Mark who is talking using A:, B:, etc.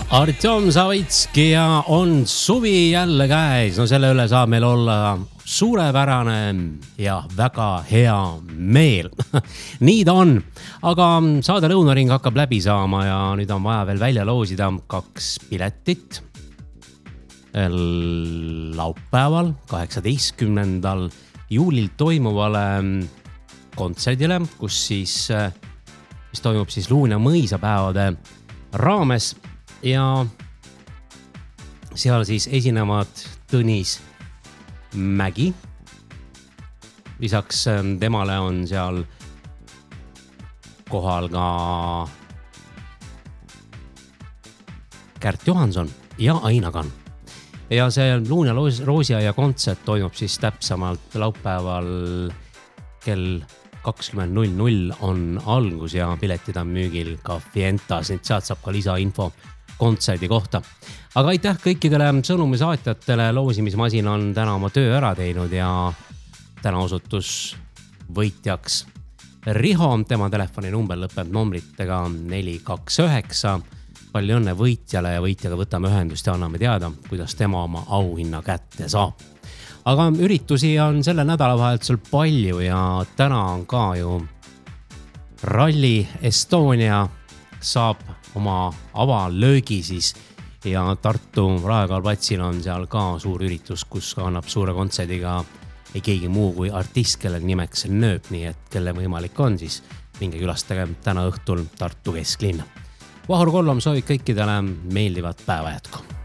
A: Artjom Savitski ja on suvi jälle käes. No selle üle saab meil olla suurepärane ja väga hea meel. Nii ta on. Aga saade Lõunaring hakkab läbi saama ja nüüd on vaja veel välja loosida 2 piletit. Laupäeval 18. juulil toimuvale kontserdile, kus siis, mis toimub siis Luunja mõisapäevade raames. Ja seal siis esinevad Tõnis Mägi. Lisaks temale on seal kohal ka Kärt Johanson ja Aina Kann. Ja see Luunja Roosiaia kontsert toimub siis täpsemalt laupäeval kell 20.00 on algus ja piletid on müügil ka Fientas. Nüüd sealt saab ka lisainfo kontserdi kohta. Aga aitäh kõikidele sõnumisaatjatele. Loosimismasin on täna oma töö ära teinud ja täna osutus võitjaks Riho. Tema telefoninumber lõpeb numbritega 429. Palju õnne võitjale ja võitjaga võtame ühendust ja anname teada, kuidas tema oma auhinna kätte saab. Aga üritusi on selle nädalavahetusel palju ja täna on ka ju Rally Estonia saab oma avalöögi siis ja Tartu Raekoja platsil on seal ka suur üritus, kus annab suure kontserdiga ei keegi muu kui artist, kelle nimeks Nööp, nii et kelle võimalik on siis minge külastage täna õhtul Tartu kesklinna. Vahur Kollom soovib kõikidele meeldivat päeva jätku.